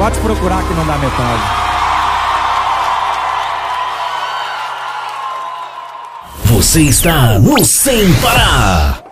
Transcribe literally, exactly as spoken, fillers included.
Pode procurar que não dá metade. Você está no Sem Parar.